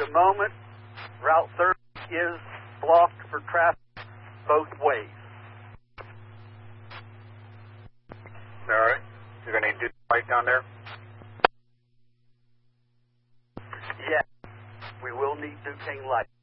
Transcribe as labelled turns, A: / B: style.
A: the moment, Route 30 is blocked for traffic both ways.
B: All right. You're going to need to light down there?
A: Yes, we will need Duquesne light.